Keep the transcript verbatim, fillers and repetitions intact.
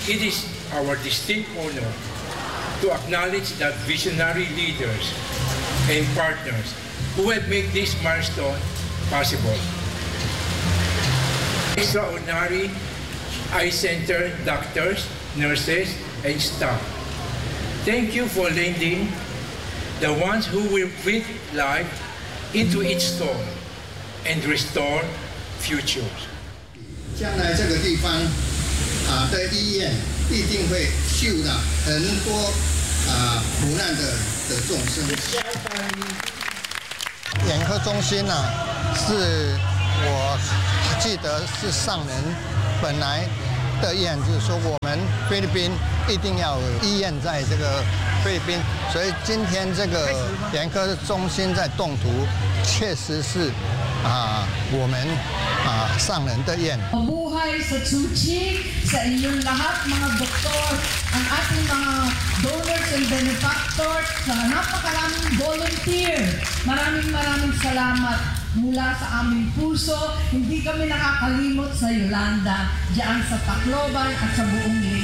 it is our distinct honor to acknowledge that visionary leaders and partners who have made this milestone possible. Extraordinary Eye Center doctors, nurses, and staff. Thank you for lending the ones who will breathe life into its soul and restore futures. 将来这个地方啊的医院一定会救到很多啊苦难的的众生。眼科中心啊，是我记得是上人本来的愿，就是说我们菲律宾一定要有医院在这个菲律宾，所以今天这个眼科中心在动土，确实是啊我们啊上人的愿。 Mabuhay sa Tzu-Chi, sa inyong lahat mga doktor, ang ating mga donors and benefactors, sa napakaraming volunteer. Maraming maraming salamat mula sa aming puso. Hindi kami nakakalimot sa Yolanda, diyan sa Tacloban at sa buong